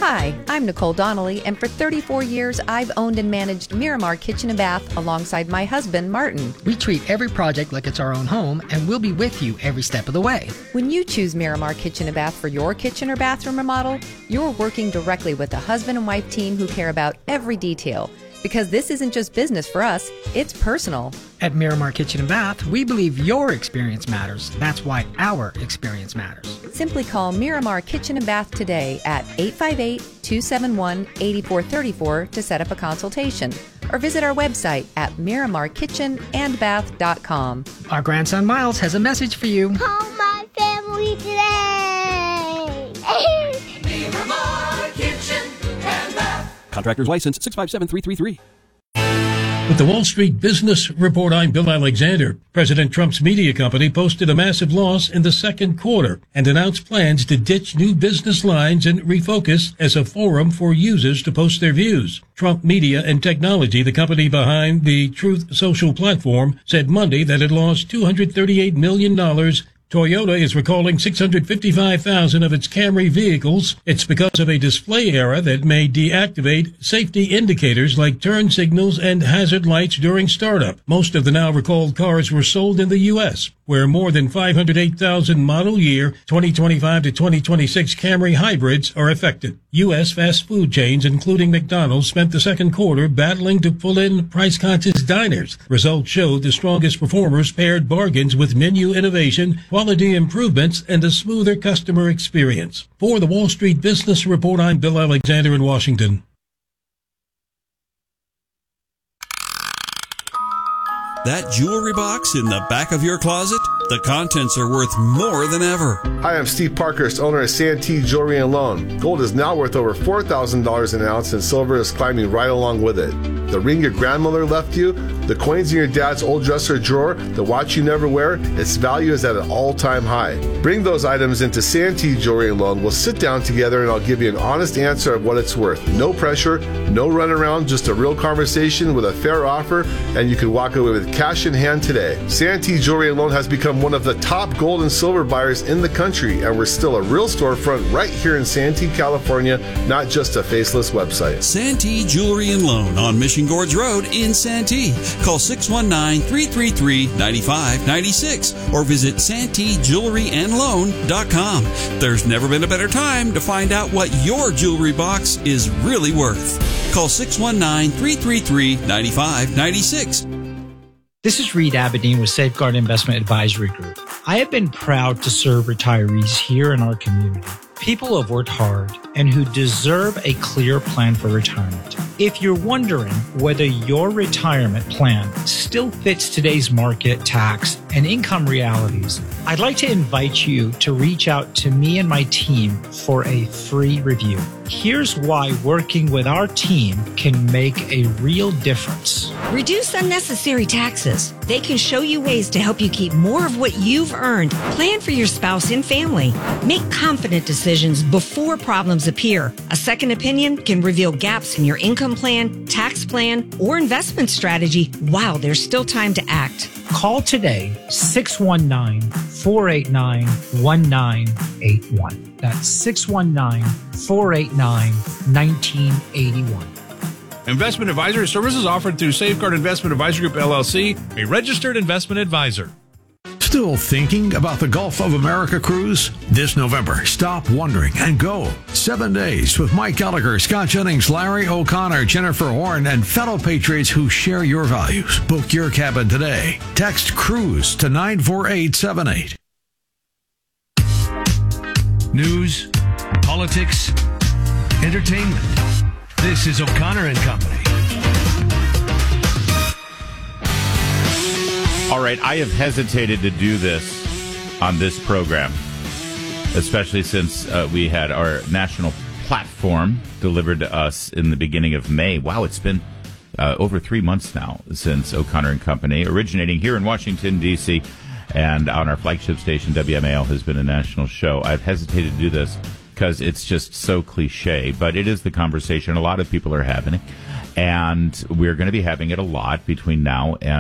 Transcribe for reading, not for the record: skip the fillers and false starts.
Hi, I'm Nicole Donnelly, and for 34 years, I've owned and managed Miramar Kitchen and Bath alongside my husband, Martin. We treat every project like it's our own home, and we'll be with you every step of the way. When you choose Miramar Kitchen and Bath for your kitchen or bathroom remodel, you're working directly with a husband and wife team who care about every detail. Because this isn't just business for us, it's personal. At Miramar Kitchen and Bath, we believe your experience matters. That's why our experience matters. Simply call Miramar Kitchen and Bath today at 858-271-8434 to set up a consultation. Or visit our website at miramarkitchenandbath.com. Our grandson Miles has a message for you. Call my family today. Miramar Kitchen and Bath. Contractor's license 657333. With the Wall Street Business Report, I'm Bill Alexander. President Trump's media company posted a massive loss in the second quarter and announced plans to ditch new business lines and refocus as a forum for users to post their views. Trump Media and Technology, the company behind the Truth Social platform, said Monday that it lost $238 million. Toyota is recalling 655,000 of its Camry vehicles. It's because of a display error that may deactivate safety indicators like turn signals and hazard lights during startup. Most of the now recalled cars were sold in the U.S., where more than 508,000 model year 2025 to 2026 Camry hybrids are affected. U.S. fast food chains, including McDonald's, spent the second quarter battling to pull in price-conscious diners. Results showed the strongest performers paired bargains with menu innovation, quality improvements, and a smoother customer experience. For the Wall Street Business Report, I'm Bill Alexander in Washington. That jewelry box in the back of your closet? The contents are worth more than ever. Hi, I'm Steve Parkhurst, owner of Santee Jewelry and Loan. Gold is now worth over $4,000 an ounce, and silver is climbing right along with it. The ring your grandmother left you, the coins in your dad's old dresser drawer, the watch you never wear, its value is at an all-time high. Bring those items into Santee Jewelry and Loan. We'll sit down together and I'll give you an honest answer of what it's worth. No pressure, no runaround, just a real conversation with a fair offer, and you can walk away with cash in hand today. Santee Jewelry and Loan has become one of the top gold and silver buyers in the country, and we're still a real storefront right here in Santee, California, not just a faceless website. Santee Jewelry and Loan on Mission Gorge Road in Santee. Call 619-333-9596 or visit SanteeJewelryandLoan.com. There's never been a better time to find out what your jewelry box is really worth. Call 619-333-9596. This is Reed Aberdeen with Safeguard Investment Advisory Group. I have been proud to serve retirees here in our community, people who have worked hard and who deserve a clear plan for retirement. If you're wondering whether your retirement plan still fits today's market, tax, and income realities, I'd like to invite you to reach out to me and my team for a free review. Here's why working with our team can make a real difference. Reduce unnecessary taxes. They can show you ways to help you keep more of what you've earned. Plan for your spouse and family. Make confident decisions before problems appear. A second opinion can reveal gaps in your income plan, tax plan, or investment strategy while there's still time to act. Call today, 619-489-1981. That's 619-489-1981. Investment advisory services offered through Safeguard Investment Advisory Group, LLC, a registered investment advisor. Still thinking about the Gulf of America cruise? This November, stop wondering and go. 7 days with Mike Gallagher, Scott Jennings, Larry O'Connor, Jennifer Horn, and fellow patriots who share your values. Book your cabin today. Text CRUISE to 94878. News, politics, entertainment. This is O'Connor and Company. All right, I have hesitated to do this on this program, especially since we had our national platform delivered to us in the beginning of May. Wow, it's been over 3 months now since O'Connor and Company, originating here in Washington, D.C., and on our flagship station, WMAL, has been a national show. I've hesitated to do this because it's just so cliche, but it is the conversation a lot of people are having, and we're going to be having it a lot between now and